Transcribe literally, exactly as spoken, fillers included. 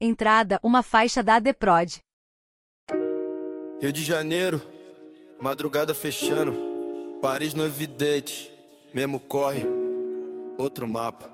Entrada, uma faixa da ADPROD. Rio de Janeiro, madrugada fechando, Paris no evidente, mesmo corre, outro mapa.